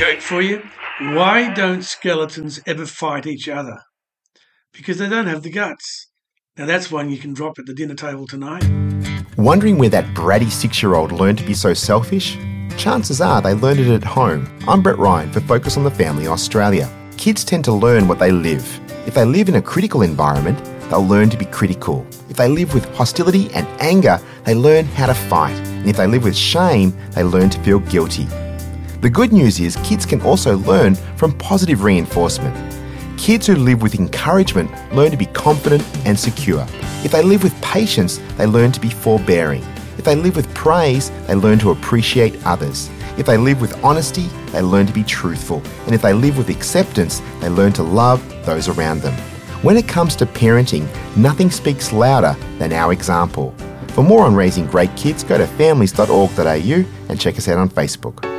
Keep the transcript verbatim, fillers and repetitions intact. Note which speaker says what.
Speaker 1: joke for you. Why don't skeletons ever fight each other? Because they don't have the guts. Now that's one you can drop at the dinner table tonight.
Speaker 2: Wondering where that bratty six-year-old learned to be so selfish? Chances are they learned it at home. I'm Brett Ryan for Focus on the Family Australia. Kids tend to learn what they live. If they live in a critical environment, they'll learn to be critical. If they live with hostility and anger, they learn how to fight. And if they live with shame, they learn to feel guilty. The good news is kids can also learn from positive reinforcement. Kids who live with encouragement learn to be confident and secure. If they live with patience, they learn to be forbearing. If they live with praise, they learn to appreciate others. If they live with honesty, they learn to be truthful. And if they live with acceptance, they learn to love those around them. When it comes to parenting, nothing speaks louder than our example. For more on raising great kids, go to families dot org dot a u and check us out on Facebook.